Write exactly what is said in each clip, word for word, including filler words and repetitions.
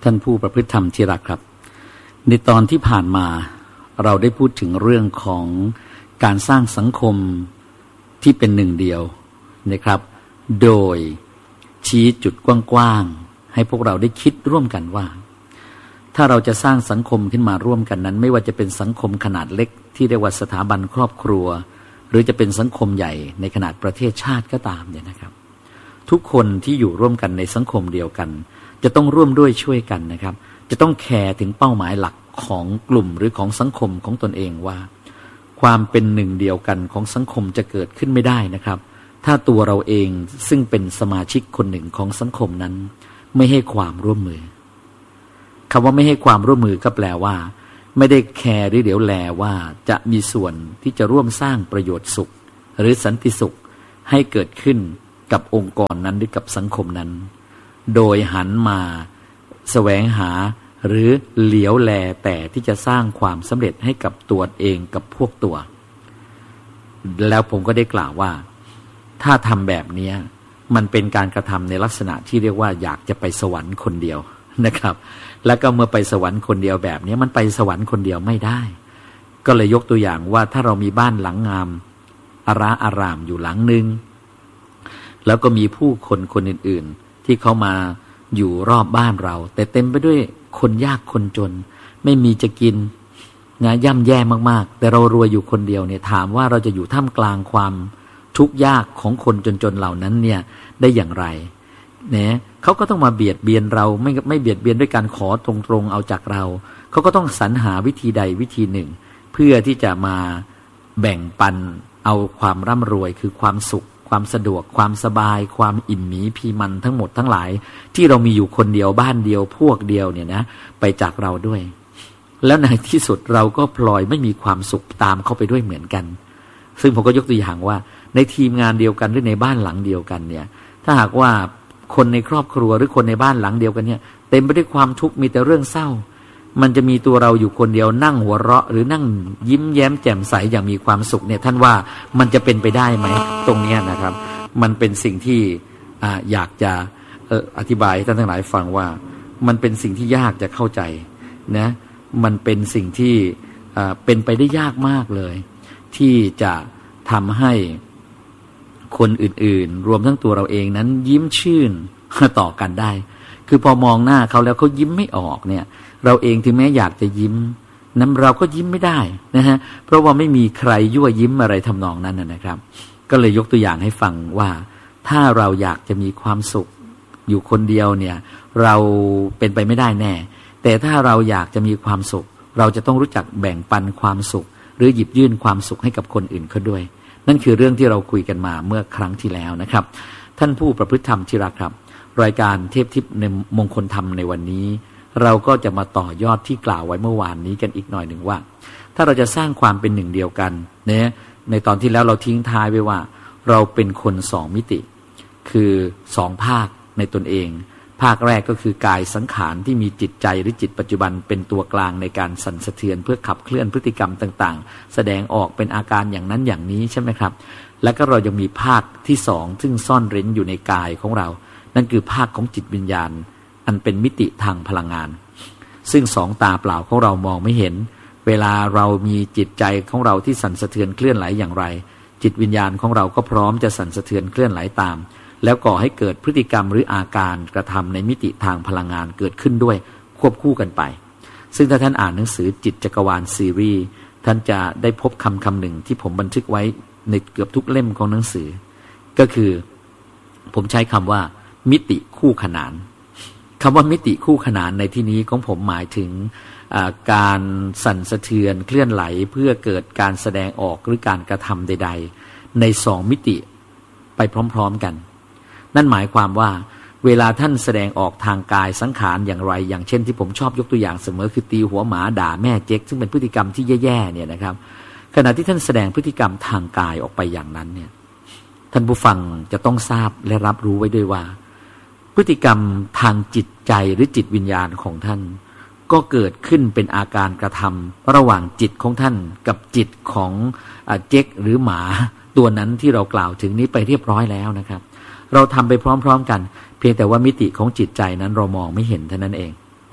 ท่านผู้ประพฤติธรรมที่รักครับในตอนที่ผ่านมาเราได้พูดถึงเรื่องของการสร้างสังคมที่เป็นหนึ่งเดียวนะครับโดยชี้จุดกว้างๆให้พวกเราได้คิดร่วมกันว่าถ้าเราจะสร้างสังคมขึ้นมาร่วมกันนั้นไม่ว่าจะเป็นสังคมขนาดเล็กที่เรียกว่าสถาบันครอบครัวหรือจะเป็นสังคมใหญ่ในขนาดประเทศชาติก็ตามเนี่ยนะครับทุกคนที่อยู่ร่วมกันในสังคมเดียวกันจะต้องร่วมด้วยช่วยกันนะครับจะต้องแคร์ถึงเป้าหมายหลักของกลุ่มหรือของสังคมของตนเองว่าความเป็นหนึ่งเดียวกันของสังคมจะเกิดขึ้นไม่ได้นะครับถ้าตัวเราเองซึ่งเป็นสมาชิกคนหนึ่งของสังคมนั้นไม่ให้ความร่วมมือคำว่าไม่ให้ความร่วมมือก็แปลว่าไม่ได้แคร์หรือเดี๋ยวแลว่าจะมีส่วนที่จะร่วมสร้างประโยชน์สุขหรือสันติสุขให้เกิดขึ้นกับองค์กรนั้นหรือกับสังคมนั้นโดยหันมาแสวงหาหรือเหลียวแลแต่ที่จะสร้างความสำเร็จให้กับตัวเองกับพวกตัวแล้วผมก็ได้กล่าวว่าถ้าทำแบบนี้มันเป็นการกระทำในลักษณะที่เรียกว่าอยากจะไปสวรรค์คนเดียวนะครับแล้วก็เมื่อไปสวรรค์คนเดียวแบบนี้มันไปสวรรค์คนเดียวไม่ได้ก็เลยยกตัวอย่างว่าถ้าเรามีบ้านหลังงามอาราอารามอยู่หลังนึงแล้วก็มีผู้คนคนอื่นๆที่เขามาอยู่รอบบ้านเราแต่เต็มไปด้วยคนยากคนจนไม่มีจะกินนะย่ำแย่มากๆแต่เรารวยอยู่คนเดียวเนี่ยถามว่าเราจะอยู่ท่ามกลางความทุกข์ยากของคนจนๆเหล่านั้นเนี่ยได้อย่างไรเนี่ยเขาก็ต้องมาเบียดเบียนเราไม่ไม่เบียดเบียนด้วยการขอตรงๆเอาจากเราเขาก็ต้องสรรหาวิธีใดวิธีหนึ่งเพื่อที่จะมาแบ่งปันเอาความร่ำรวยคือความสุขความสะดวกความสบายความอิ่มหมีพีมันทั้งหมดทั้งหลายที่เรามีอยู่คนเดียวบ้านเดียวพวกเดียวเนี่ยนะไปจากเราด้วยแล้วในที่สุดเราก็พลอยไม่มีความสุขตามเข้าไปด้วยเหมือนกันซึ่งผมก็ยกตัวอย่างว่าในทีมงานเดียวกันหรือในบ้านหลังเดียวกันเนี่ยถ้าหากว่าคนในครอบครัวหรือคนในบ้านหลังเดียวกันเนี่ยเต็มไปด้วยความทุกข์มีแต่เรื่องเศร้ามันจะมีตัวเราอยู่คนเดียวนั่งหัวเราะหรือนั่งยิ้มแย้มแจ่มใสอย่างมีความสุขเนี่ยท่านว่ามันจะเป็นไปได้ไหมตรงนี้นะครับมันเป็นสิ่งที่อ่าอยากจะเอ่ออธิบายให้ท่านทั้งหลายฟังว่ามันเป็นสิ่งที่ยากจะเข้าใจนะมันเป็นสิ่งที่อ่าเป็นไปได้ยากมากเลยที่จะทำให้คนอื่นๆรวมทั้งตัวเราเองนั้นยิ้มชื่นต่อกันได้คือพอมองหน้าเขาแล้วเขายิ้มไม่ออกเนี่ยเราเองถึงแม้อยากจะยิ้มนั้นเราก็ยิ้มไม่ได้นะฮะเพราะว่าไม่มีใครยั่วยิ้มอะไรทำนองนั้นนะครับก็เลยยกตัวอย่างให้ฟังว่าถ้าเราอยากจะมีความสุขอยู่คนเดียวเนี่ยเราเป็นไปไม่ได้แน่แต่ถ้าเราอยากจะมีความสุขเราจะต้องรู้จักแบ่งปันความสุขหรือหยิบยื่นความสุขให้กับคนอื่นเขาด้วยนั่นคือเรื่องที่เราคุยกันมาเมื่อครั้งที่แล้วนะครับท่านผู้ประพฤติธรรมที่รักครับรายการเทพทิพย์ในมงคลธรรมในวันนี้เราก็จะมาต่อยอดที่กล่าวไว้เมื่อวานนี้กันอีกหน่อยหนึ่งว่าถ้าเราจะสร้างความเป็นหนึ่งเดียวกันเนี่ยในตอนที่แล้วเราทิ้งท้ายไว้ว่าเราเป็นคนสองมิติคือสองภาคในตนเองภาคแรกก็คือกายสังขารที่มีจิตใจหรือจิตปัจจุบันเป็นตัวกลางในการสั่นสะเทือนเพื่อขับเคลื่อนพฤติกรรมต่างๆแสดงออกเป็นอาการอย่างนั้นอย่างนี้ใช่ไหมครับแล้วก็เรายังมีภาคที่สองซึ่งซ่อนเร้นอยู่ในกายของเรานั่นคือภาคของจิตวิญญาณอันเป็นมิติทางพลังงานซึ่งสองตาเปล่าของเรามองไม่เห็นเวลาเรามีจิตใจของเราที่สั่นสะเทือนเคลื่อนไหลอย่างไรจิตวิญญาณของเราก็พร้อมจะสั่นสะเทือนเคลื่อนไหลตามแล้วก่อให้เกิดพฤติกรรมหรืออาการกระทำในมิติทางพลังงานเกิดขึ้นด้วยควบคู่กันไปซึ่งถ้าท่านอ่านหนังสือจิตจักรวาลซีรีส์ท่านจะได้พบคำคำหนึ่งที่ผมบันทึกไว้ในเกือบทุกเล่มของหนังสือก็คือผมใช้คำว่ามิติคู่ขนานคำว่ามิติคู่ขนานในที่นี้ของผมหมายถึงการสั่นสะเทือนเคลื่อนไหลเพื่อเกิดการแสดงออกหรือการกระทำใดๆในสองมิติไปพร้อมๆกันนั่นหมายความว่าเวลาท่านแสดงออกทางกายสังขารอย่างไรอย่างเช่นที่ผมชอบยกตัวอย่างเสมอคือตีหัวหมาด่าแม่เจ๊กซึ่งเป็นพฤติกรรมที่แย่ๆเนี่ยนะครับขณะที่ท่านแสดงพฤติกรรมทางกายออกไปอย่างนั้นเนี่ยท่านผู้ฟังจะต้องทราบและรับรู้ไว้ด้วยว่าพฤติกรรมทางจิตใจหรือจิตวิญญาณของท่านก็เกิดขึ้นเป็นอาการกระทำระหว่างจิตของท่านกับจิตของเจ๊กหรือหมาตัวนั้นที่เรากล่าวถึงนี้ไปเรียบร้อยแล้วนะครับเราทำไปพร้อมๆกันเพียงแต่ว่ามิติของจิตใจนั้นเรามองไม่เห็นเท่านั้นเอง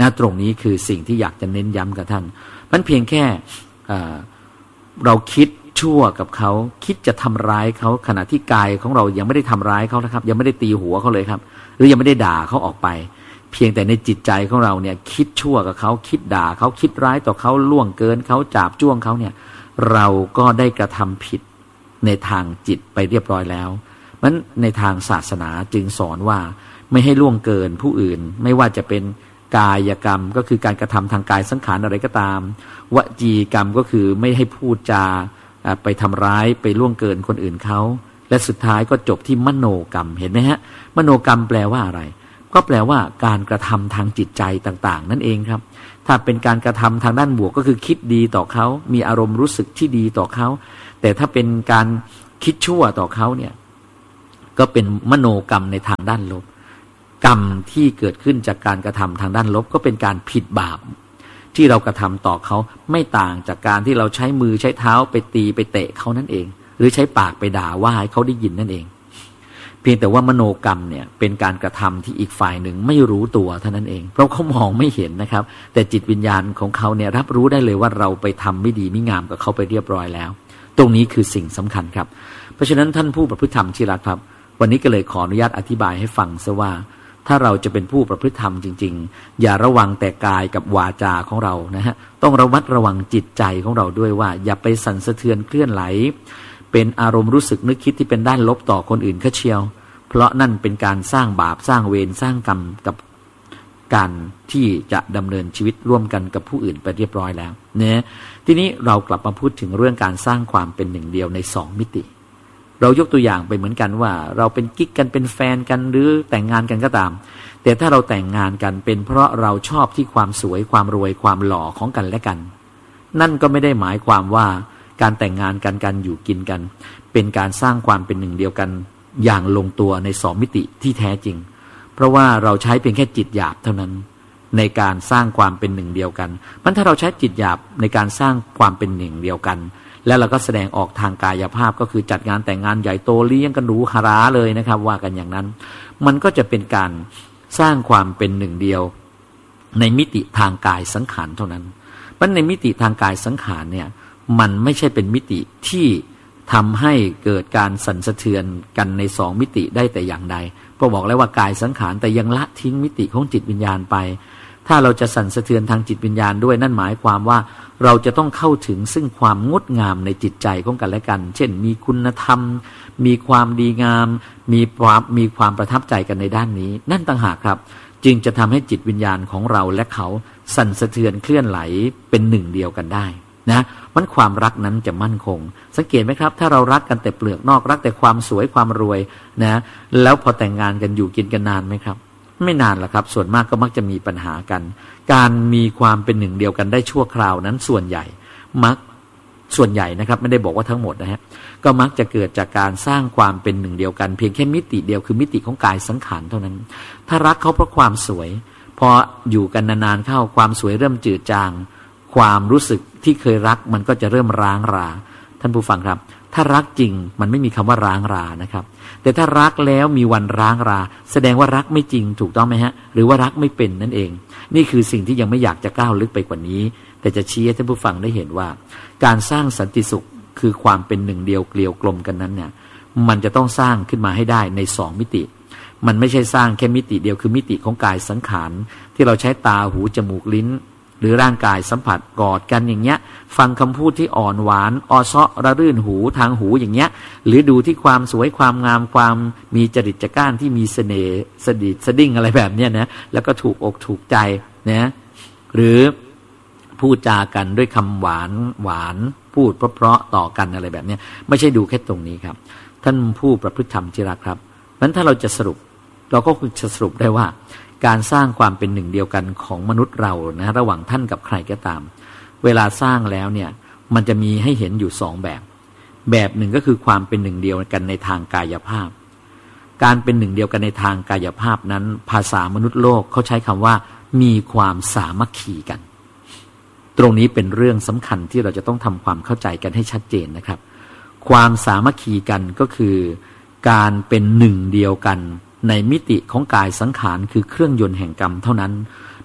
นะตรงนี้คือสิ่งที่อยากจะเน้นย้ำกับท่านมันเพียงแค่เราคิดชั่วกับเขาคิดจะทำร้ายเขาขณะที่กายของเรายังไม่ได้ทำร้ายเขานะครับยังไม่ได้ตีหัวเขาเลยครับหรือยังไม่ได้ด่าเขาออกไปเพียงแต่ในจิตใจของเราเนี่ยคิดชั่วกับเขาคิดด่าเขาคิดร้ายต่อเขาล่วงเกินเขาจาบจ้วงเขาเนี่ยเราก็ได้กระทำผิดในทางจิตไปเรียบร้อยแล้วมันในทางศาสนาจึงสอนว่าไม่ให้ล่วงเกินผู้อื่นไม่ว่าจะเป็นกายกรรมก็คือการกระทำทางกายสังขารอะไรก็ตามวจีกรรมก็คือไม่ให้พูดจาไปทำร้ายไปล่วงเกินคนอื่นเขาและสุดท้ายก็จบที่มโนกรรมเห็นไหมฮะมโนกรรมแปลว่าอะไรก็แปลว่าการกระทำทางจิตใจต่างๆนั่นเองครับถ้าเป็นการกระทำทางด้านบวกก็คือคิดดีต่อเขามีอารมณ์รู้สึกที่ดีต่อเขาแต่ถ้าเป็นการคิดชั่วต่อเขาเนี่ยก็เป็นมโนกรรมในทางด้านลบกรรมที่เกิดขึ้นจากการกระทำทางด้านลบก็เป็นการผิดบาปที่เรากระทำต่อเขาไม่ต่างจากการที่เราใช้มือใช้เท้าไปตีไปเตะเขานั่นเองหรือใช้ปากไปด่าว่าให้เขาได้ยินนั่นเองเพียงแต่ว่ามโนกรรมเนี่ยเป็นการกระทำที่อีกฝ่ายหนึ่งไม่รู้ตัวเท่านั้นเองเพราะเขามองไม่เห็นนะครับแต่จิตวิญญาณของเขาเนี่ยรับรู้ได้เลยว่าเราไปทำไม่ดีไม่งามกับเขาไปเรียบร้อยแล้วตรงนี้คือสิ่งสำคัญครับเพราะฉะนั้นท่านผู้ประพฤติธรรมที่รักครับวันนี้ก็เลยขออนุญาตอธิบายให้ฟังซะว่าถ้าเราจะเป็นผู้ประพฤติธรรมจริงๆอย่าระวังแต่กายกับวาจาของเรานะฮะต้องระมัดระวังจิตใจของเราด้วยว่าอย่าไปสั่นสะเทือนเคลื่อนไหลเป็นอารมณ์รู้สึกนึกคิดที่เป็นด้านลบต่อคนอื่นเขาเชียวเพราะนั่นเป็นการสร้างบาปสร้างเวรสร้างกรรมกับการที่จะดำเนินชีวิตร่วมกันกับผู้อื่นไปเรียบร้อยแล้วเนี่ยทีนี้เรากลับมาพูดถึงเรื่องการสร้างความเป็นหนึ่งเดียวในสองมิติเรายกตัวอย่างไปเหมือนกันว่าเราเป็นกิ๊กกันเป็นแฟนกันหรือแต่งงานกันก็ตามแต่ถ้าเราแต่งงานกันเป็นเพราะเราชอบที่ความสวยความรวยความหล่อของกันและกันนั่นก็ไม่ได้หมายความว่าการแต่งงานกันการอยู่กินกันเป็นการสร้างความเป็นหนึ่งเดียวกันอย่างลงตัวในสองมิติที่แท้จริงเพราะว่าเราใช้เพียงแค่จิตหยาบเท่านั้นในการสร้างความเป็นหนึ่งเดียวกันมันถ้าเราใช้จิตหยาบในการสร้างความเป็นหนึ่งเดียวกันแล้วเราก็แสดงออกทางกายภาพก็คือจัดงานแต่งงานใหญ่โตเลี้ยงกันหรูหราเลยนะครับว่ากันอย่างนั้นมันก็จะเป็นการสร้างความเป็นหนึ่งเดียวในมิติทางกายสังขารเท่านั้นเพราะในมิติทางกายสังขารเนี่ยมันไม่ใช่เป็นมิติที่ทำให้เกิดการสั่นสะเทือนกันในสองมิติได้แต่อย่างใดเพราะบอกแล้วว่ากายสังขารแต่ยังละทิ้งมิติของจิตวิญญาณไปถ้าเราจะสั่นสะเทือนทางจิตวิญญาณด้วยนั่นหมายความว่าเราจะต้องเข้าถึงซึ่งความงดงามในจิตใจของกันและกันเช่นมีคุณธรรมมีความดีงามมีความมีความประทับใจกันในด้านนี้นั่นต่างหากครับจึงจะทำให้จิตวิญญาณของเราและเขาสั่นสะเทือนเคลื่อนไหลเป็นหนึ่งเดียวกันได้นะมันความรักนั้นจะมั่นคงสังเกตไหมครับถ้าเรารักกันแต่เปลือกนอกรักแต่ความสวยความรวยนะแล้วพอแต่งงานกันอยู่กินกันนานไหมครับไม่นานหรอกครับส่วนมากก็มักจะมีปัญหากันการมีความเป็นหนึ่งเดียวกันได้ชั่วคราวนั้นส่วนใหญ่มักส่วนใหญ่นะครับไม่ได้บอกว่าทั้งหมดนะฮะก็มักจะเกิดจากการสร้างความเป็นหนึ่งเดียวกันเพียงแค่มิติเดียวคือมิติของกายสังขารเท่านั้นถ้ารักเขาเพราะความสวยพออยู่กันนานๆเข้าความสวยเริ่มจืดจางความรู้สึกที่เคยรักมันก็จะเริ่มร้างราท่านผู้ฟังครับถ้ารักจริงมันไม่มีคำว่าร้างรานะครับแต่ถ้ารักแล้วมีวันร้างราแสดงว่ารักไม่จริงถูกต้องไหมฮะหรือว่ารักไม่เป็นนั่นเองนี่คือสิ่งที่ยังไม่อยากจะก้าวลึกไปกว่านี้แต่จะชี้ให้ท่านผู้ฟังได้เห็นว่าการสร้างสันติสุขคือความเป็นหนึ่งเดียวเกลียวกลมกันนั้นเนี่ยมันจะต้องสร้างขึ้นมาให้ได้ในสองมิติมันไม่ใช่สร้างแค่มิติเดียวคือมิติของกายสังขารที่เราใช้ตาหูจมูกลิ้นหรือร่างกายสัมผัสกอดกันอย่างเงี้ยฟังคำพูดที่อ่อนหวานอ้อเซาะระรื่นหูทางหูอย่างเงี้ยหรือดูที่ความสวยความงามความมีจริตจักร้านที่มีเสน่ห์สดิดสดิ้งอะไรแบบเนี้ยนะแล้วก็ถูกอกถูกใจนะหรือพูดจากันด้วยคำหวานหวานพูดเพราะๆต่อกันอะไรแบบเนี้ยไม่ใช่ดูแค่ตรงนี้ครับท่านผู้ประพฤติธรรมที่รักครับนั้นถ้าเราจะสรุปเราก็คือจะสรุปได้ว่าการสร้างความเป็นหนึ่งเดียวกันของมนุษย์เรานะระหว่างท่านกับใครก็ตามเวลาสร้างแล้วเนี่ยมันจะมีให้เห็นอยู่สองแบบแบบหนึ่งก็คือความเป็นหนึ่งเดียวกันในทางกายภาพการเป็นหนึ่งเดียวกันในทางกายภาพนั้นภาษามนุษย์โลกเขาใช้คำว่ามีความสามัคคีกันตรงนี้เป็นเรื่องสำคัญที่เราจะต้องทำความเข้าใจกันให้ชัดเจนนะครับความสามัคคีกันก็คือการเป็นหนึ่งเดียวกันในมิติของกายสังขารคือเครื่องยนต์แห่งกรรมเท่านั้น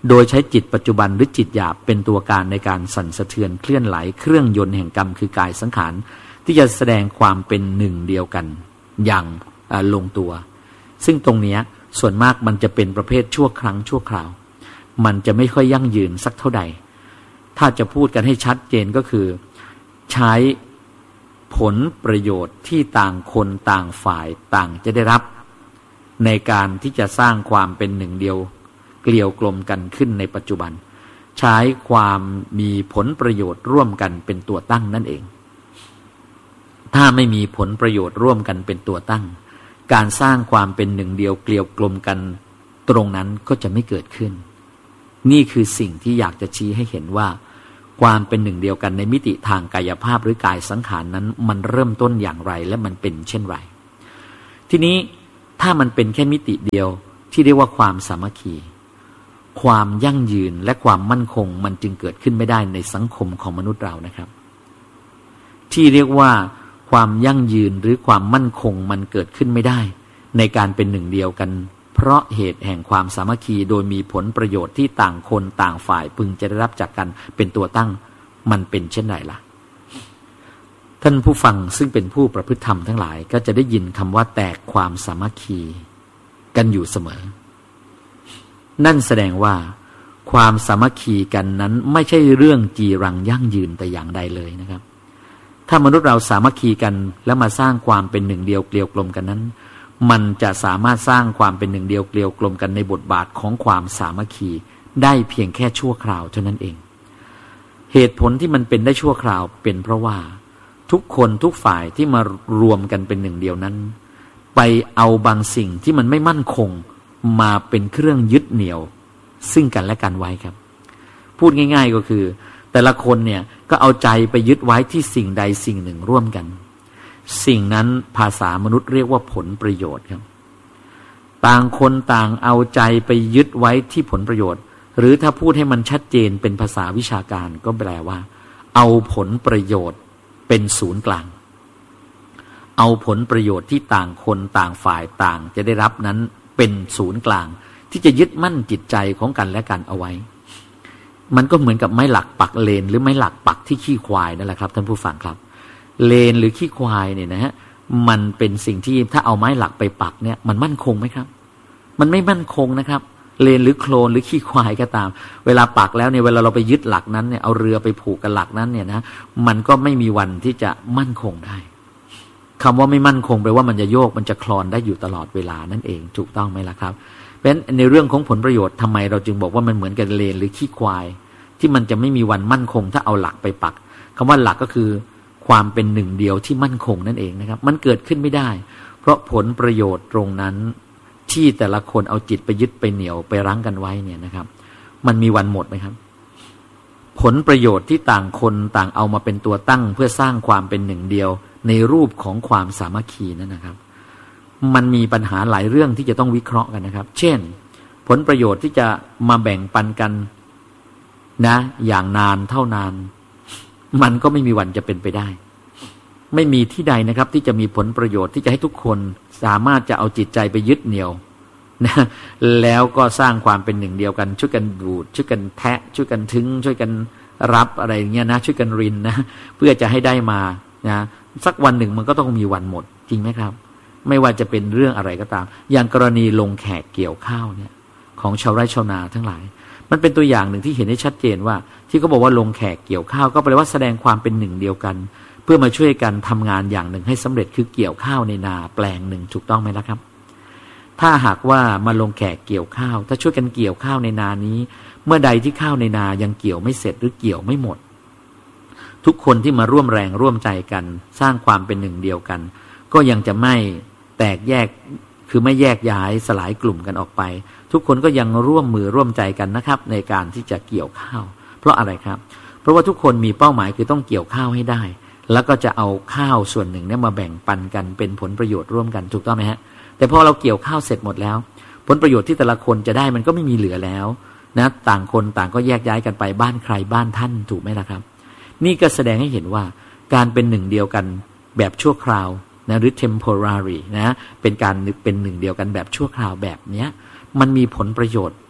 โดยใช้จิตปัจจุบันหรือจิตหยาบเป็นตัวการในการสั่นสะเทือนเคลื่อนไหลเครื่องยนต์แห่งกรรมคือกายสังขารที่จะแสดงความเป็นหนึ่งเดียวกันอย่างลงตัวซึ่งตรงนี้ส่วนมากมันจะเป็นประเภทชั่วครั้งชั่วคราวมันจะไม่ค่อยยั่งยืนสักเท่าใดถ้าจะพูดกันให้ชัดเจนก็คือใช้ผลประโยชน์ที่ต่างคนต่างฝ่ายต่างจะได้รับในการที่จะสร้างความเป็นหนึ่งเดียวเกลียวกลมกันขึ้นในปัจจุบันใช้ความมีผลประโยชน์ร่วมกันเป็นตัวตั้งนั่นเองถ้าไม่มีผลประโยชน์ร่วมกันเป็นตัวตั้งการสร้างความเป็นหนึ่งเดียวเกลียวกลมกันตรงนั้นก็จะไม่เกิดขึ้นนี่คือสิ่งที่อยากจะชี้ให้เห็นว่าความเป็นหนึ่งเดียวกันในมิติทางกายภาพหรือกายสังขารนั้นมันเริ่มต้นอย่างไรและมันเป็นเช่นไรทีนี้ถ้ามันเป็นแค่มิติเดียวที่เรียกว่าความสามัคคีความยั่งยืนและความมั่นคงมันจึงเกิดขึ้นไม่ได้ในสังคมของมนุษย์เรานะครับที่เรียกว่าความยั่งยืนหรือความมั่นคงมันเกิดขึ้นไม่ได้ในการเป็นหนึ่งเดียวกันเพราะเหตุแห่งความสามัคคีโดยมีผลประโยชน์ที่ต่างคนต่างฝ่ายพึงจะได้รับจากกันเป็นตัวตั้งมันเป็นเช่นไรล่ะท่านผู้ฟังซึ่งเป็นผู้ประพฤติธรรมทั้งหลายก็จะได้ยินคำว่าแตกความสามัคคีกันอยู่เสมอนั่นแสดงว่าความสามัคคีกันนั้นไม่ใช่เรื่องจีรังยั่งยืนแต่อย่างใดเลยนะครับถ้ามนุษย์เราสามัคคีกันแล้วมาสร้างความเป็นหนึ่งเดียวเกลียวกลมกันนั้นมันจะสามารถสร้างความเป็นหนึ่งเดียวเกลียวกลมกันในบทบาทของความสามัคคีได้เพียงแค่ชั่วคราวเท่านั้นเองเหตุผลที่มันเป็นได้ชั่วคราวเป็นเพราะว่าทุกคนทุกฝ่ายที่มารวมกันเป็นหนึ่งเดียวนั้นไปเอาบางสิ่งที่มันไม่มั่นคงมาเป็นเครื่องยึดเหนี่ยวซึ่งกันและกันไว้ครับพูดง่ายๆก็คือแต่ละคนเนี่ยก็เอาใจไปยึดไว้ที่สิ่งใดสิ่งหนึ่งร่วมกันสิ่งนั้นภาษามนุษย์เรียกว่าผลประโยชน์ครับต่างคนต่างเอาใจไปยึดไว้ที่ผลประโยชน์หรือถ้าพูดให้มันชัดเจนเป็นภาษาวิชาการก็แปลว่าเอาผลประโยชน์เป็นศูนย์กลางเอาผลประโยชน์ที่ต่างคนต่างฝ่ายต่างจะได้รับนั้นเป็นศูนย์กลางที่จะยึดมั่นจิตใจของกันและกันเอาไว้มันก็เหมือนกับไม้หลักปักเลนหรือไม้หลักปักที่ขี้ควายนั่นแหละครับท่านผู้ฟังครับเลนหรือขี้ควายเนี่ยนะฮะมันเป็นสิ่งที่ถ้าเอาไม้หลักไปปักเนี่ยมันมั่นคงไหมครับมันไม่มั่นคงนะครับเลนหรือโคลนหรือขี้ควายก็ตามเวลาปักแล้วเนี่ยเวลาเราไปยึดหลักนั้นเนี่ยเอาเรือไปผูกกับหลักนั้นเนี่ยนะมันก็ไม่มีวันที่จะมั่นคงได้คำว่าไม่มั่นคงแปลว่ามันจะโยกมันจะคลอนได้อยู่ตลอดเวลานั่นเองถูกต้องไหมล่ะครับเพราะฉะนั้นในเรื่องของผลประโยชน์ทำไมเราจึงบอกว่ามันเหมือนกับเลนหรือขี้ควายที่มันจะไม่มีวันมั่นคงถ้าเอาหลักไปปักคำว่าหลักก็คือความเป็นหนึ่งเดียวที่มั่นคงนั่นเองนะครับมันเกิดขึ้นไม่ได้เพราะผลประโยชน์ตรงนั้นที่แต่ละคนเอาจิตไปยึดไปเหนี่ยวไปรั้งกันไว้เนี่ยนะครับมันมีวันหมดไหมครับผลประโยชน์ที่ต่างคนต่างเอามาเป็นตัวตั้งเพื่อสร้างความเป็นหนึ่งเดียวในรูปของความสามัคคีนั่นนะครับมันมีปัญหาหลายเรื่องที่จะต้องวิเคราะห์กันนะครับเช่นผลประโยชน์ที่จะมาแบ่งปันกันนะอย่างนานเท่านานมันก็ไม่มีวันจะเป็นไปได้ไม่มีที่ใดนะครับที่จะมีผลประโยชน์ที่จะให้ทุกคนสามารถจะเอาจิตใจไปยึดเหนี่ยวนะแล้วก็สร้างความเป็นหนึ่งเดียวกันช่วยกันดูดช่วยกันแทะช่วยกันทึงช่วยกันรับอะไรอย่างเงี้ยนะช่วยกันรินนะเพื่อจะให้ได้มานะสักวันหนึ่งมันก็ต้องมีวันหมดจริงไหมครับไม่ว่าจะเป็นเรื่องอะไรก็ตามอย่างกรณีลงแขกเกี่ยวข้าวเนี่ยของชาวไร่ชาวนาทั้งหลายมันเป็นตัวอย่างหนึ่งที่เห็นได้ชัดเจนว่าที่เขาบอกว่าลงแขกเกี่ยวข้าวก็แปลว่าแสดงความเป็นหนึ่งเดียวกันเพื่อมาช่วยกันทำงานอย่างหนึ่งให้สำเร็จคือเกี่ยวข้าวในนาแปลงหนึ่งถูกต้องไหมล่ะครับถ้าหากว่ามาลงแขกเกี่ยวข้าวถ้าช่วยกันเกี่ยวข้าวในนานี้เมื่อใดที่ข้าวในนายังเกี่ยวไม่เสร็จหรือเกี่ยวไม่หมดทุกคนที่มาร่วมแรงร่วมใจกันสร้างความเป็นหนึ่งเดียวกันก็ยังจะไม่แตกแยกคือไม่แยกย้ายสลายกลุ่มกันออกไปทุกคนก็ยังร่วมมือร่วมใจกันนะครับในการที่จะเกี่ยวข้าวเพราะอะไรครับเพราะว่าทุกคนมีเป้าหมายคือต้องเกี่ยวข้าวให้ได้แล้วก็จะเอาข้าวส่วนหนึ่งเนี่ยมาแบ่งปันกันเป็นผลประโยชน์ร่วมกันถูกต้องไหมฮะแต่พอเราเกี่ยวข้าวเสร็จหมดแล้วผลประโยชน์ที่แต่ละคนจะได้มันก็ไม่มีเหลือแล้วนะต่างคนต่างก็แยกย้ายกันไปบ้านใครบ้านท่านถูกไหมล่ะครับนี่ก็แสดงให้เห็นว่าการเป็นหนึ่งเดียวกันแบบชั่วคราวนะหรือ temporary นะเป็นการเป็นหนึ่งเดียวกันแบบชั่วคราวแบบเนี้ยมันมีผลประโยชน์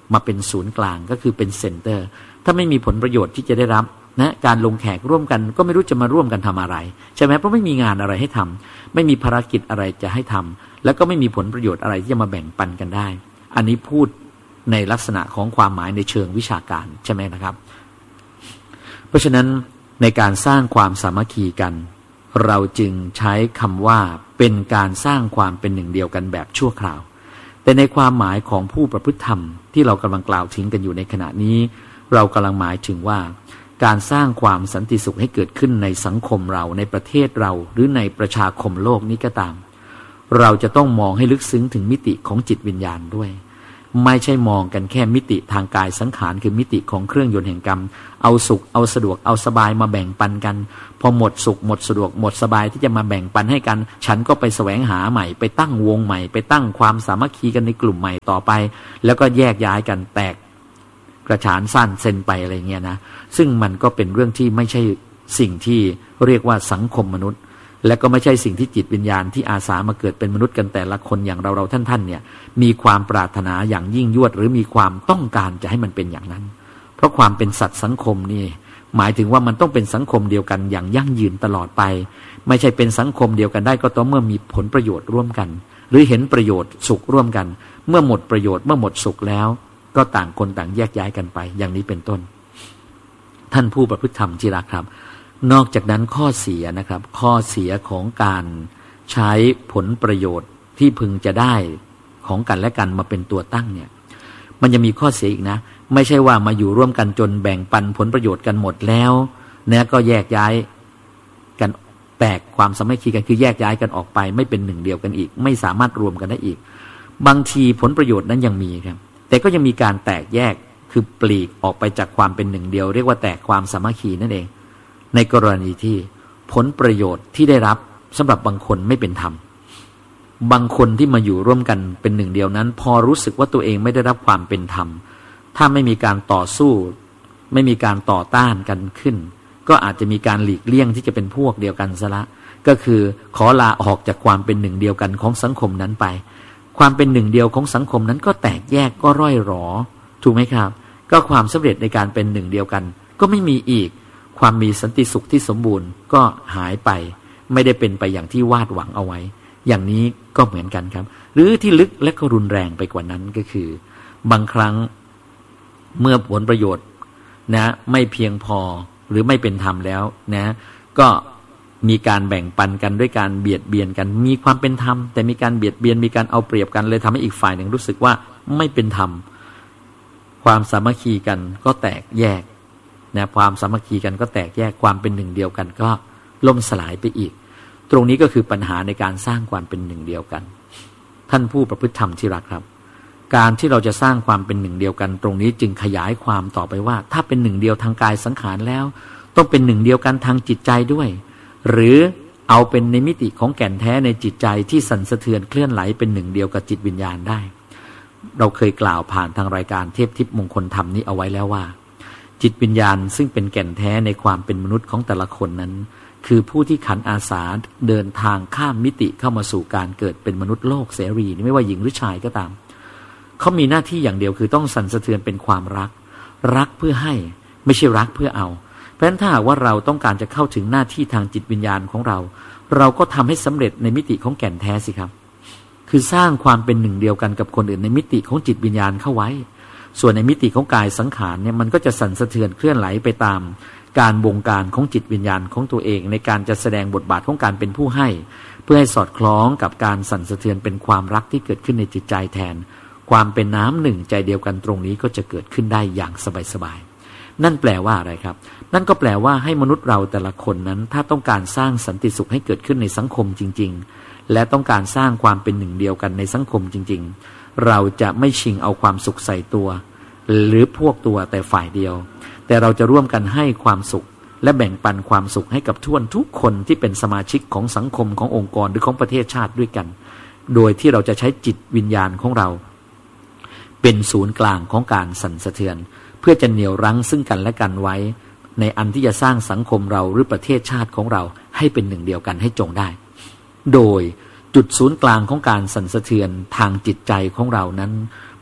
มาเป็นศูนย์กลางก็คือเป็นเซ็นเตอร์ถ้าไม่มีผลประโยชน์ที่จะได้รับนะการลงแขกร่วมกันก็ไม่รู้จะมาร่วมกันทำอะไรใช่ไหมเพราะไม่มีงานอะไรให้ทำไม่มีภารกิจอะไรจะให้ทำแล้วก็ไม่มีผลประโยชน์อะไรที่จะมาแบ่งปันกันได้อันนี้พูดในลักษณะของความหมายในเชิงวิชาการใช่ไหมนะครับเพราะฉะนั้นในการสร้างความสามัคคีกันเราจึงใช้คำว่าเป็นการสร้างความเป็นหนึ่งเดียวกันแบบชั่วคราวแต่ในความหมายของผู้ประพฤติธรรมที่เรากำลังกล่าวถึงกันอยู่ในขณะนี้เรากำลังหมายถึงว่าการสร้างความสันติสุขให้เกิดขึ้นในสังคมเราในประเทศเราหรือในประชาคมโลกนี้ก็ตามเราจะต้องมองให้ลึกซึ้งถึงมิติของจิตวิญญาณด้วยไม่ใช่มองกันแค่มิติทางกายสังขารคือมิติของเครื่องยนต์แห่งกรรมเอาสุขเอาสะดวกเอาสบายมาแบ่งปันกันพอหมดสุขหมดสะดวกหมดสบายที่จะมาแบ่งปันให้กันฉันก็ไปแสวงหาใหม่ไปตั้งวงใหม่ไปตั้งความสามัคคีกันในกลุ่มใหม่ต่อไปแล้วก็แยกย้ายกันแตกกระฉานสั้นเซนไปอะไรเงี้ยนะซึ่งมันก็เป็นเรื่องที่ไม่ใช่สิ่งที่เรียกว่าสังคมมนุษย์และก็ไม่ใช่สิ่งที่จิตวิญญาณที่อาสามาเกิดเป็นมนุษย์กันแต่ละคนอย่างเราเราท่านๆเนี่ยมีความปรารถนาอย่างยิ่งยวดหรือมีความต้องการจะให้มันเป็นอย่างนั้นเพราะความเป็นสัตว์สังคมนี่หมายถึงว่ามันต้องเป็นสังคมเดียวกันอย่างยั่งยืนตลอดไปไม่ใช่เป็นสังคมเดียวกันได้ก็ต่อเมื่อมีผลประโยชน์ร่วมกันหรือเห็นประโยชน์สุขร่วมกันเมื่อหมดประโยชน์เมื่อหมดสุขแล้วก็ต่างคนต่างแยกย้ายกันไปอย่างนี้เป็นต้นท่านผู้ประพฤติธรรมที่รักครับนอกจากนั้นข้อเสียนะครับข้อเสียของการใช้ผลประโยชน์ที่พึงจะได้ของกันและกันมาเป็นตัวตั้งเนี่ยมันจะมีข้อเสียอีกนะไม่ใช่ว่ามาอยู่ร่วมกันจนแบ่งปันผลประโยชน์กันหมดแล้วเนี่ยก็แยกย้ายกันแตกความสามัคคีกันคือแยกย้ายกันออกไปไม่เป็นหนึ่งเดียวกันอีกไม่สามารถรวมกันได้อีกบางทีผลประโยชน์นั้นยังมีครับแต่ก็ยังมีการแตกแยกคือปลีกออกไปจากความเป็นหนึ่งเดียวเรียกว่าแตกความสามัคคีนั่นเองในกรณีที่ผลประโยชน์ที่ได้รับสำหรับบางคนไม่เป็นธรรมบางคนที่มาอยู่ร่วมกันเป็นหนึ่งเดียวนั้นพอรู้สึกว่าตัวเองไม่ได้รับความเป็นธรรมถ้าไม่มีการต่อสู้ไม่มีการต่อต้านกันขึ้นก็อาจจะมีการหลีกเลี่ยงที่จะเป็นพวกเดียวกันซะละก็คือขอลาออกจากความเป็นหนึ่งเดียวกันของสังคมนั้นไปความเป็นหนึ่งเดียวของสังคมนั้นก็แตกแยกก็ร่อยหรอถูกไหมครับก็ความสำเร็จในการเป็นหนึ่งเดียวกันก็ไม่มีอีกความมีสันติสุขที่สมบูรณ์ก็หายไปไม่ได้เป็นไปอย่างที่วาดหวังเอาไว้อย่างนี้ก็เหมือนกันครับหรือที่ลึกและก็รุนแรงไปกว่านั้นก็คือบางครั้งเมื่อผลประโยชน์นะไม่เพียงพอหรือไม่เป็นธรรมแล้วนะก็มีการแบ่งปันกันด้วยการเบียดเบียนกันมีความเป็นธรรมแต่มีการเบียดเบียนมีการเอาเปรียบกันเลยทำให้อีกฝ่ายหนึ่งรู้สึกว่าไม่เป็นธรรมความสามัคคีกันก็แตกแยกนะความสามัคคีกันก็แตกแยกความเป็นหนึ่งเดียวกันก็ล่มสลายไปอีกตรงนี้ก็คือปัญหาในการสร้างความเป็นหนึ่งเดียวกันท่านผู้ประพฤติธรรมที่รักครับการที่เราจะสร้างความเป็นหนึ่งเดียวกันตรงนี้จึงขยายความต่อไปว่าถ้าเป็นหนึ่งเดียวทางกายสังขารแล้วต้องเป็นหนึ่งเดียวกันทางจิตใจด้วยหรือเอาเป็นในมิติของแก่นแท้ในจิตใจที่สั่นสะเทือนเคลื่อนไหลเป็นหนึ่งเดียวกับจิตวิญญาณได้เราเคยกล่าวผ่านทางรายการเทพทิพย์มงคลธรรมนี้เอาไว้แล้วว่าจิตวิญญาณซึ่งเป็นแก่นแท้ในความเป็นมนุษย์ของแต่ละคนนั้นคือผู้ที่ขันอาสาเดินทางข้ามมิติเข้ามาสู่การเกิดเป็นมนุษย์โลกเสรีไม่ว่าหญิงหรือชายก็ตามเขามีหน้าที่อย่างเดียวคือต้องสั่นสะเทือนเป็นความรักรักเพื่อให้ไม่ใช่รักเพื่อเอาเพราะฉะนั้นถ้าหากว่าเราต้องการจะเข้าถึงหน้าที่ทางจิตวิญญาณของเราเราก็ทำให้สำเร็จในมิติของแก่นแท้สิครับคือสร้างความเป็นหนึ่งเดียวกันกับคนอื่นในมิติของจิตวิญญาณเข้าไว้ส่วนในมิติของกายสังขารเนี่ยมันก็จะสั่นสะเทือนเคลื่อนไหลไปตามการบงการของจิตวิญญาณของตัวเองในการจะแสดงบทบาทของการเป็นผู้ให้เพื่อให้สอดคล้องกับการสั่นสะเทือนเป็นความรักที่เกิดขึ้นในจิตใจแทนความเป็นน้ำหนึ่งใจเดียวกันตรงนี้ก็จะเกิดขึ้นได้อย่างสบายๆนั่นแปลว่าอะไรครับนั่นก็แปลว่าให้มนุษย์เราแต่ละคนนั้นถ้าต้องการสร้างสันติสุขให้เกิดขึ้นในสังคมจริงๆและต้องการสร้างความเป็นหนึ่งเดียวกันในสังคมจริงๆเราจะไม่ชิงเอาความสุขใส่ตัวหรือพวกตัวแต่ฝ่ายเดียวแต่เราจะร่วมกันให้ความสุขและแบ่งปันความสุขให้กับท่วนทุกคนที่เป็นสมาชิกของสังคมขององค์กรหรือของประเทศชาติด้วยกันโดยที่เราจะใช้จิตวิญญาณของเราเป็นศูนย์กลางของการสั่นสะเทือนเพื่อจะเหนี่ยวรั้งซึ่งกันและกันไว้ในอันที่จะสร้างสังคมเราหรือประเทศชาติของเราให้เป็นหนึ่งเดียวกันให้จงได้โดยจุดศูนย์กลางของการสั่นสะเทือนทางจิตใจของเรานั้น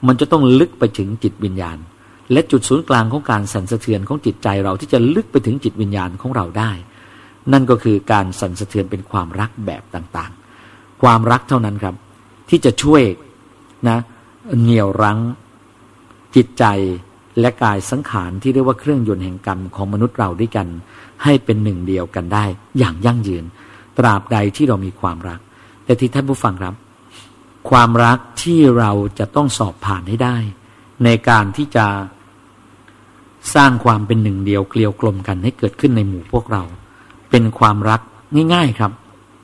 มันจะต้องลึกไปถึงจิตวิญญาณและจุดศูนย์กลางของการสั่นสะเทือนของจิตใจเราที่จะลึกไปถึงจิตวิญญาณของเราได้นั่นก็คือการสั่นสะเทือนเป็นความรักแบบต่างๆความรักเท่านั้นครับที่จะช่วยนะเหนี่ยวรั้งจิตใจและกายสังขารที่เรียกว่าเครื่องยนต์แห่งกรรมของมนุษย์เราด้วยกันให้เป็นหนึ่งเดียวกันได้อย่างยั่งยืนตราบใดที่เรามีความรักแต่ที่ท่านผู้ฟังครับความรักที่เราจะต้องสอบผ่านให้ได้ในการที่จะสร้างความเป็นหนึ่งเดียวเกลียวกลมกันให้เกิดขึ้นในหมู่พวกเราเป็นความรักง่ายๆครับ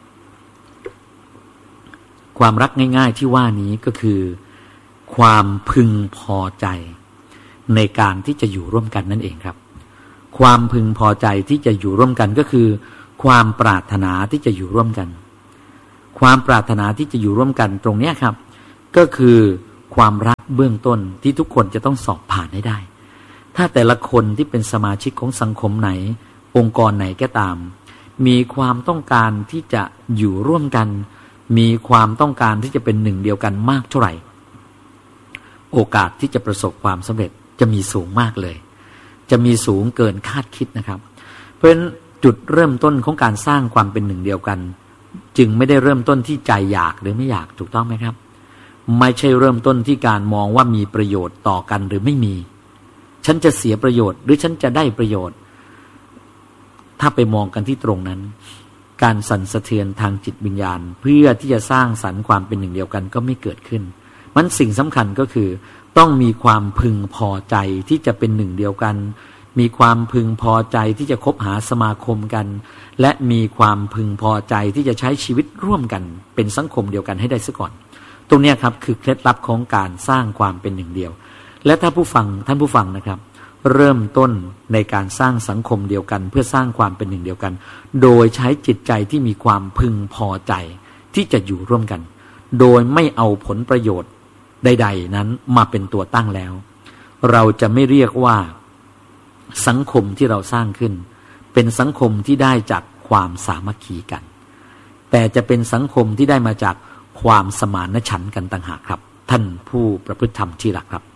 ความรักง่ายๆที่ว่านี้ก็คือความพึงพอใจในการที่จะอยู่ร่วมกันนั่นเองครับความพึงพอใจที่จะอยู่ร่วมกันก็คือความปรารถนาที่จะอยู่ร่วมกันความปรารถนาที่จะอยู่ร่วมกันตรงนี้ครับก็คือความรักเบื้องต้นที่ทุกคนจะต้องสอบผ่านให้ได้ถ้าแต่ละคนที่เป็นสมาชิกของสังคมไหนองค์กรไหนก็ตามมีความต้องการที่จะอยู่ร่วมกันมีความต้องการที่จะเป็นหนึ่งเดียวกันมากเท่าไหร่โอกาสที่จะประสบความสำเร็จจะมีสูงมากเลยจะมีสูงเกินคาดคิดนะครับเพราะฉะนั้นจุดเริ่มต้นของการสร้างความเป็นหนึ่งเดียวกันจึงไม่ได้เริ่มต้นที่ใจอยากหรือไม่อยากถูกต้องไหมครับไม่ใช่เริ่มต้นที่การมองว่ามีประโยชน์ต่อกันหรือไม่มีฉันจะเสียประโยชน์หรือฉันจะได้ประโยชน์ถ้าไปมองกันที่ตรงนั้นการสั่นสะเทือนทางจิตวิญญาณเพื่อที่จะสร้างสรรค์ความเป็นหนึ่งเดียวกันก็ไม่เกิดขึ้นมันสิ่งสำคัญก็คือต้องมีความพึงพอใจที่จะเป็นหนึ่งเดียวกันมีความพึงพอใจที่จะคบหาสมาคมกันและมีความพึงพอใจที่จะใช้ชีวิตร่วมกันเป็นสังคมเดียวกันให้ได้ซะก่อนตรงนี้ครับคือเคล็ดลับของการสร้างความเป็นหนึ่งเดียวและถ้าผู้ฟังท่านผู้ฟังนะครับเริ่มต้นในการสร้างสังคมเดียวกันเพื่อสร้างความเป็นหนึ่งเดียวกันโดยใช้จิตใจที่มีความพึงพอใจที่จะอยู่ร่วมกันโดยไม่เอาผลประโยชน์ใดๆนั้นมาเป็นตัวตั้งแล้วเราจะไม่เรียกว่าสังคมที่เราสร้างขึ้นเป็นสังคมที่ได้จากความสามัคคีกันแต่จะเป็นสังคมที่ได้มาจากความสมานฉันท์กันต่างหากครับท่านผู้ประพฤติธรรมที่รักครับ